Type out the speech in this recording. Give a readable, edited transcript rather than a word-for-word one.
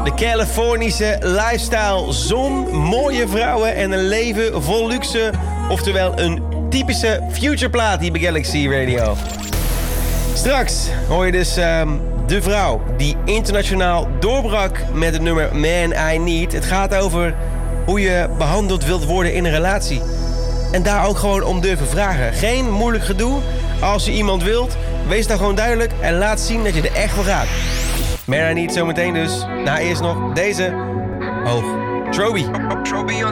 De Californische lifestyle, zon, mooie vrouwen en een leven vol luxe. Oftewel een typische futureplaat hier bij Galaxy Radio. Straks hoor je dus de vrouw die internationaal doorbrak met het nummer Man I Need. Het gaat over hoe je behandeld wilt worden in een relatie. En daar ook gewoon om durven vragen. Geen moeilijk gedoe. Als je iemand wilt, wees dan gewoon duidelijk en laat zien dat je er echt voor gaat. Man I Need zometeen dus. Nou, eerst nog deze. Hoog. Troby.